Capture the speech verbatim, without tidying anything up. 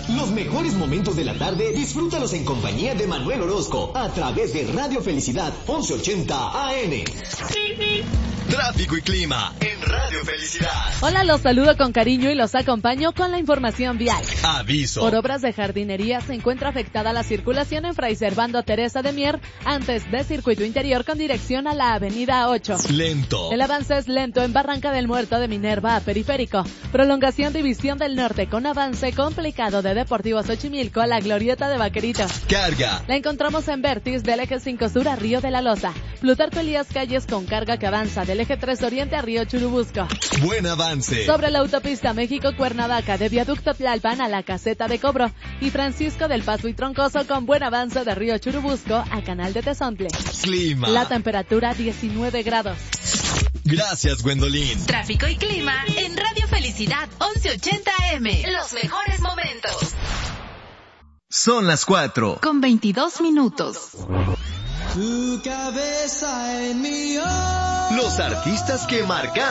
Los mejores momentos de la tarde, disfrútalos en compañía de Manuel Orozco, a través de Radio Felicidad once ochenta A M. Tráfico y clima en Radio Felicidad. Hola, los saludo con cariño y los acompaño con la información vial. Aviso. Por obras de jardinería se encuentra afectada la circulación en Fray Servando Teresa de Mier, antes de Circuito Interior con dirección a la Avenida ocho. Lento. El avance es lento en Barranca del Muerto de Minerva a Periférico. Prolongación División del Norte con avance complicado de Deportivo Xochimilco a la Glorieta de Vaquerito. Carga. La encontramos en Vértiz del eje cinco Sur a Río de la Loza. Plutarco Elías Calles con carga que avanza del eje tres Oriente a Río Churubusco. Buen avance. Sobre la autopista México-Cuernavaca de Viaducto Tlalpan a la Caseta de Cobro. Y Francisco del Paso y Troncoso con buen avance de Río Churubusco a Canal de Tezontle. Clima. La temperatura diecinueve grados. Gracias, Gwendolyn. Tráfico y clima en Radio Felicidad once ochenta A M. Los mejores momentos. Son las cuatro. Con veintidós minutos. Tu cabeza en mi ojo. Los artistas que marcan